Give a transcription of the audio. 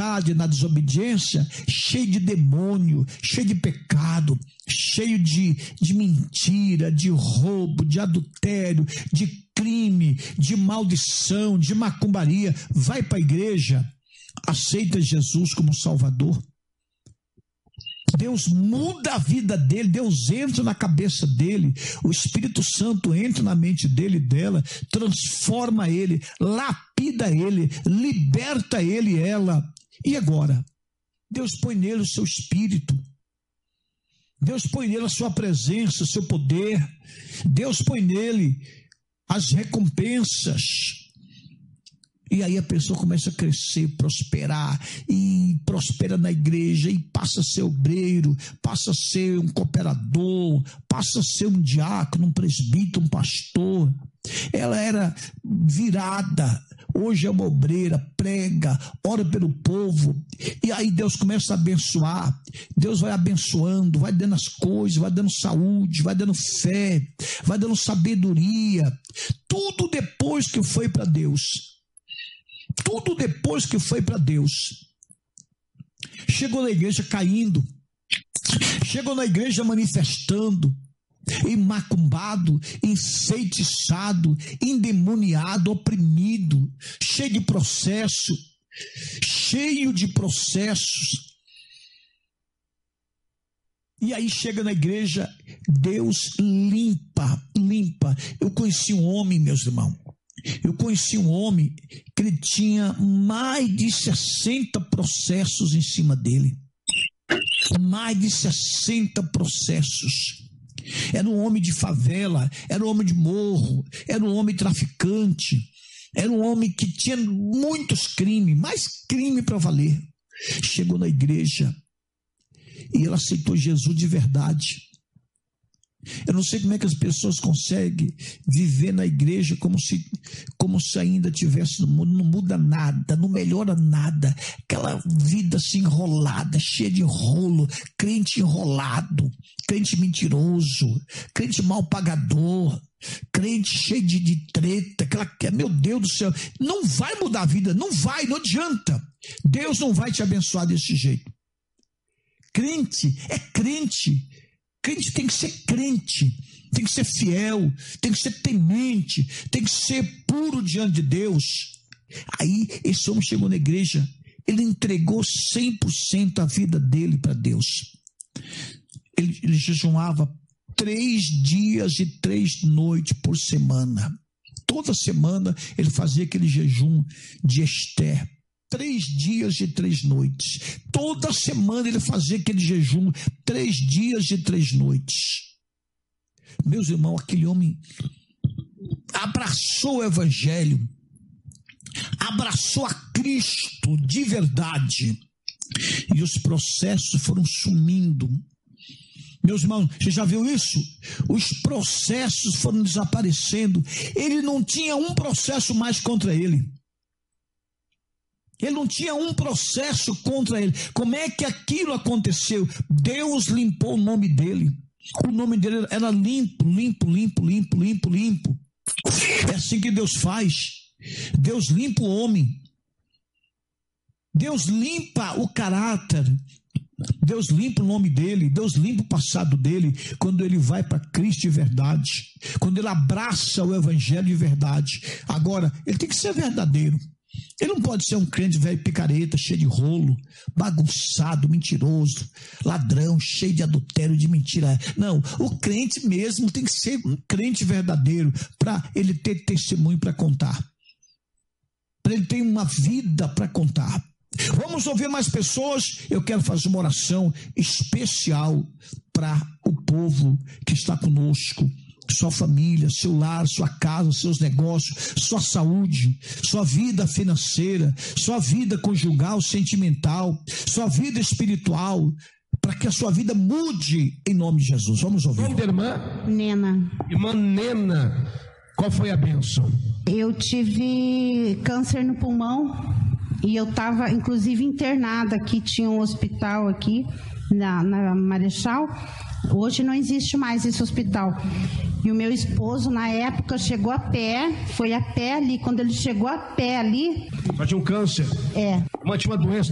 iniquidade, na desobediência, cheio de demônio, cheio de pecado, cheio de mentira, de roubo, de adultério, de crime, de maldição, de macumbaria, vai para a igreja, aceita Jesus como Salvador. Deus muda a vida dele, Deus entra na cabeça dele, o Espírito Santo entra na mente dele e dela, transforma ele, lapida ele, liberta ele e ela. E agora? Deus põe nele o seu Espírito, Deus põe nele a sua presença, o seu poder, Deus põe nele as recompensas. E aí a pessoa começa a crescer, prosperar, e prospera na igreja, e passa a ser obreiro, passa a ser um cooperador, passa a ser um diácono, um presbítero, um pastor. Ela era virada, hoje é uma obreira, prega, ora pelo povo, e aí Deus começa a abençoar, Deus vai abençoando, vai dando as coisas, vai dando saúde, vai dando fé, vai dando sabedoria, tudo depois que foi para Deus. Tudo depois que foi para Deus. Chegou na igreja caindo, chegou na igreja manifestando, macumbado, enfeitiçado, endemoniado, oprimido, cheio de processos. E aí chega na igreja, Deus limpa. Eu conheci um homem, meus irmãos. Eu conheci um homem que ele tinha mais de 60 processos em cima dele. Mais de 60 processos. Era um homem de favela, era um homem de morro, era um homem traficante, era um homem que tinha muitos crimes, mais crime para valer. Chegou na igreja e ele aceitou Jesus de verdade. Eu não sei como é que as pessoas conseguem viver na igreja como se ainda tivesse no mundo, não muda nada, não melhora nada, aquela vida assim enrolada, cheia de rolo, crente enrolado, crente mentiroso, crente mal pagador, crente cheio de treta, meu Deus do céu, não vai mudar a vida, não adianta, Deus não vai te abençoar desse jeito. Crente é crente. Crente tem que ser crente, tem que ser fiel, tem que ser temente, tem que ser puro diante de Deus. Aí esse homem chegou na igreja, ele entregou 100% a vida dele para Deus. Ele jejuava 3 dias e 3 noites por semana. Toda semana ele fazia aquele jejum de Esther. 3 dias e 3 noites. Toda semana ele fazia aquele jejum, 3 dias e 3 noites. Meus irmãos, aquele homem abraçou o evangelho, abraçou a Cristo de verdade, e os processos foram sumindo. Meus irmãos, você já viu isso? Os processos foram desaparecendo. Ele não tinha um processo mais contra ele. Ele não tinha um processo contra ele. Como é que aquilo aconteceu? Deus limpou o nome dele. O nome dele era limpo. É assim que Deus faz. Deus limpa o homem. Deus limpa o caráter. Deus limpa o nome dele. Deus limpa o passado dele. Quando ele vai para Cristo de verdade. Quando ele abraça o evangelho de verdade. Agora, ele tem que ser verdadeiro. Ele não pode ser um crente velho picareta, cheio de rolo, bagunçado, mentiroso, ladrão, cheio de adultério, de mentira. Não, o crente mesmo tem que ser um crente verdadeiro para ele ter testemunho para contar. Para ele ter uma vida para contar. Vamos ouvir mais pessoas. Eu quero fazer uma oração especial para o povo que está conosco. Sua família, seu lar, sua casa, seus negócios, sua saúde, sua vida financeira, sua vida conjugal, sentimental, sua vida espiritual, para que a sua vida mude em nome de Jesus. Vamos ouvir. Nome da irmã? Nena. Irmã Nena, qual foi a bênção? Eu tive câncer no pulmão e eu estava inclusive internada aqui, tinha um hospital aqui na Marechal. Hoje não existe mais esse hospital. E o meu esposo, na época, chegou a pé, foi a pé ali. Quando ele chegou a pé ali... Só tinha um câncer? É. Mas tinha uma doença